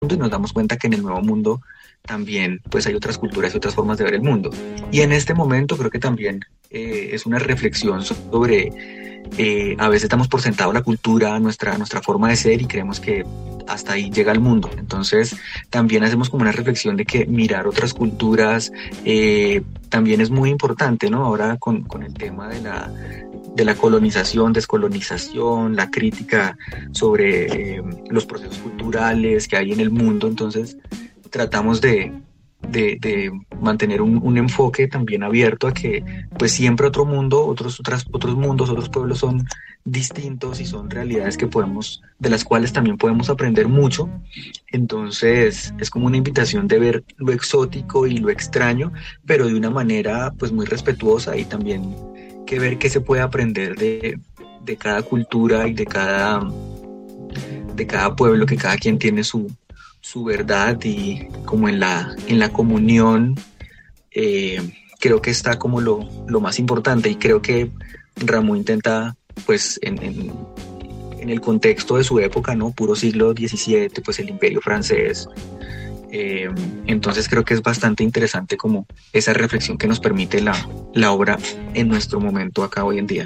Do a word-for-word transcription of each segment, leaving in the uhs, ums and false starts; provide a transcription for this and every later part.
y nos damos cuenta que en el nuevo mundo también pues hay otras culturas y otras formas de ver el mundo. Y en este momento creo que también eh, es una reflexión sobre, eh, a veces damos por sentado la cultura, nuestra, nuestra forma de ser y creemos que hasta ahí llega el mundo. Entonces también hacemos como una reflexión de que mirar otras culturas eh, también es muy importante, ¿no? Ahora con, con el tema de la de la colonización, descolonización, la crítica sobre eh, los procesos culturales que hay en el mundo. Entonces tratamos de, de, de mantener un, un enfoque también abierto a que pues siempre otro mundo, otros, otras, otros mundos, otros pueblos son distintos y son realidades que podemos, de las cuales también podemos aprender mucho. Entonces es como una invitación de ver lo exótico y lo extraño, pero de una manera pues muy respetuosa, y también que ver qué se puede aprender de, de cada cultura y de cada, de cada pueblo, que cada quien tiene su, su verdad, y como en la, en la comunión eh, creo que está como lo, lo más importante. Y creo que Rameau intenta pues en, en, en el contexto de su época, ¿no? Puro siglo diecisiete, pues el Imperio francés. Eh, entonces creo que es bastante interesante como esa reflexión que nos permite la, la obra en nuestro momento acá hoy en día.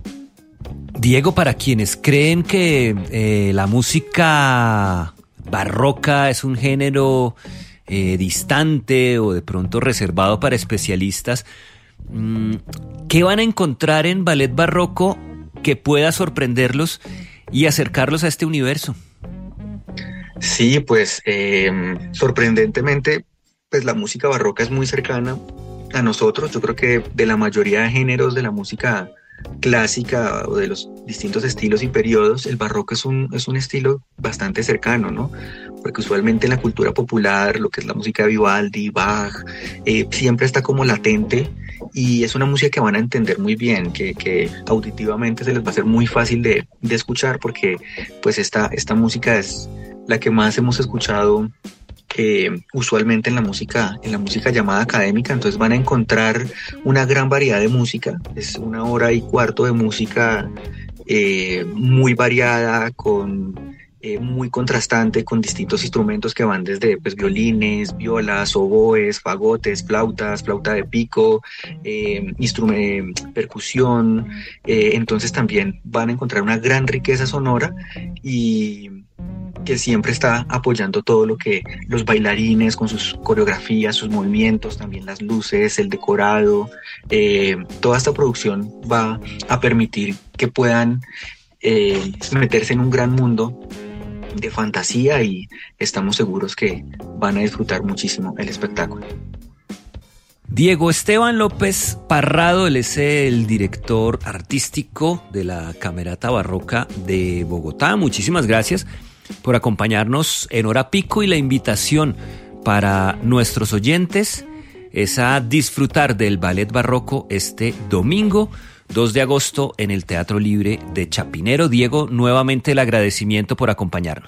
Diego, para quienes creen que eh, la música barroca es un género eh, distante o de pronto reservado para especialistas, ¿qué van a encontrar en ballet barroco que pueda sorprenderlos y acercarlos a este universo? Sí, pues eh, sorprendentemente, pues la música barroca es muy cercana a nosotros. Yo creo que de la mayoría de géneros de la música clásica o de los distintos estilos y periodos, el barroco es un, es un estilo bastante cercano, ¿no? Porque usualmente en la cultura popular, lo que es la música de Vivaldi, Bach, eh, siempre está como latente, y es una música que van a entender muy bien, que, que auditivamente se les va a hacer muy fácil de, de escuchar, porque pues esta, esta música es la que más hemos escuchado eh, usualmente en la música, en la música llamada académica. Entonces van a encontrar una gran variedad de música. Es una hora y cuarto de música eh, muy variada, con eh, muy contrastante, con distintos instrumentos que van desde pues, violines, violas, oboes, fagotes, flautas, flauta de pico, eh, instrum- percusión. Eh, entonces también van a encontrar una gran riqueza sonora, y que siempre está apoyando todo lo que los bailarines con sus coreografías, sus movimientos, también las luces, el decorado. Eh, toda esta producción va a permitir que puedan eh, meterse en un gran mundo de fantasía, y estamos seguros que van a disfrutar muchísimo el espectáculo. Diego Esteban López Parrado, él es el director artístico de la Camerata Barroca de Bogotá. Muchísimas gracias por acompañarnos en Hora Pico, y la invitación para nuestros oyentes es a disfrutar del ballet barroco este domingo dos de agosto en el Teatro Libre de Chapinero. Diego, nuevamente el agradecimiento por acompañarnos.